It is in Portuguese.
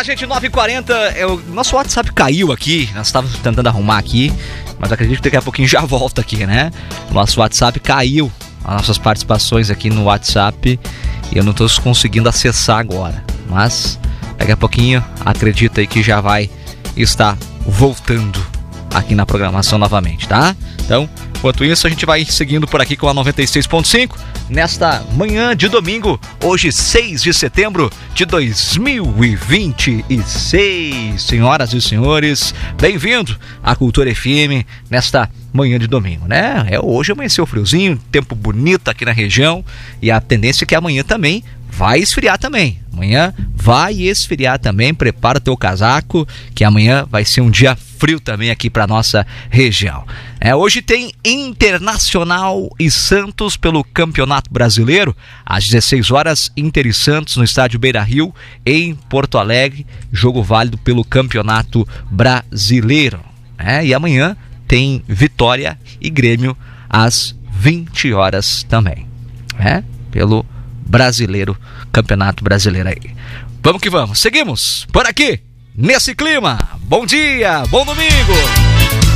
lá, gente, 9h40. Nosso WhatsApp caiu aqui. Nós estávamos tentando arrumar aqui, mas acredito que daqui a pouquinho já volta aqui, né? Nosso WhatsApp caiu. As nossas participações aqui no WhatsApp. E eu não estou conseguindo acessar agora. Mas daqui a pouquinho, acredita aí que já vai estar voltando aqui na programação novamente, tá? Então, enquanto isso, a gente vai seguindo por aqui com a 96.5 nesta manhã de domingo, hoje 6 de setembro de 2026. Senhoras e senhores, bem-vindo à Cultura FM nesta manhã de domingo, né? Hoje amanheceu friozinho, tempo bonito aqui na região e a tendência é que amanhã também vai esfriar também. Amanhã vai esfriar também. Prepara o teu casaco, que amanhã vai ser um dia frio também aqui para nossa região. Hoje tem Internacional e Santos pelo Campeonato Brasileiro. Às 16 horas, Inter e Santos no estádio Beira-Rio, em Porto Alegre. Jogo válido pelo Campeonato Brasileiro. E amanhã tem Vitória e Grêmio às 20 horas também. Pelo Brasileiro, Campeonato Brasileiro aí. Vamos que vamos, seguimos por aqui, nesse clima. Bom dia, bom domingo.